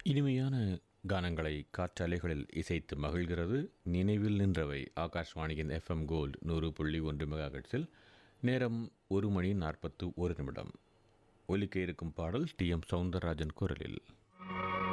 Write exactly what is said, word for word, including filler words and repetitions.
இனிமையான கானங்களை காற்றலைகளில் இசைத்து மகிழ்கிறது நினைவில் நின்றவை. ஆகாஷ்வாணியின் எஃப்எம் கோல்டு நூறு புள்ளி ஒன்று மெகாஹெர்ட்ஸில் நேரம் ஒரு மணி நாற்பத்து ஒரு நிமிடம். ஒலிக்க இருக்கும் பாடல் டி எம் சவுந்தரராஜன் குரலில்.